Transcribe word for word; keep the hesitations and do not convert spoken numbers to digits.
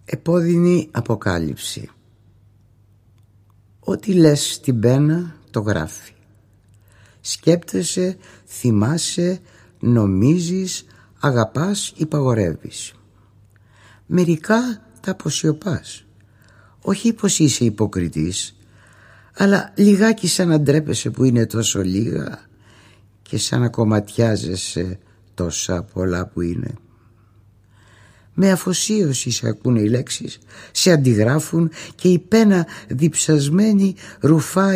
Επώδυνη αποκάλυψη. Ό,τι λες στην πένα το γράφει. Σκέπτεσαι, θυμάσαι, νομίζεις, αγαπάς, υπαγορεύεις. Μερικά τα αποσιωπάς. Όχι πως είσαι υποκριτής, αλλά λιγάκι σαν να ντρέπεσαι που είναι τόσο λίγα και σαν να κομματιάζεσαι τόσα πολλά που είναι. Με αφοσίωση σε ακούνε οι λέξεις, σε αντιγράφουν και η πένα διψασμένη ρουφάει